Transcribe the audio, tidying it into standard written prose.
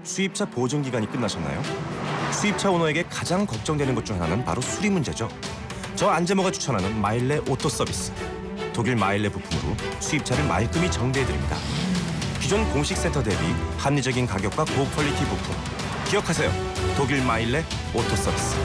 수입차 보증 기간이 끝나셨나요? 수입차 오너에게 가장 걱정되는 것 중 하나는 바로 수리 문제죠. 저 안재모가 추천하는 마일레 오토 서비스. 독일 마일레 부품으로 수입차를 말끔히 정비해드립니다. 기존 공식 센터 대비 합리적인 가격과 고퀄리티 부품. 기억하세요. 독일 마일레 오토 서비스.